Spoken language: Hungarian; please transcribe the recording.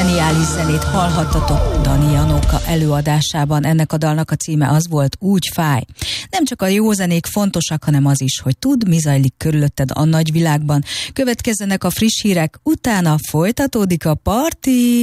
zseniális zenét hallhattatok Dani Janóka előadásában. Ennek a dalnak a címe az volt, Úgy fáj. Nem csak a jó zenék fontosak, hanem az is, hogy tudd, mi zajlik körülötted a nagyvilágban. Következzenek a friss hírek, utána folytatódik a parti.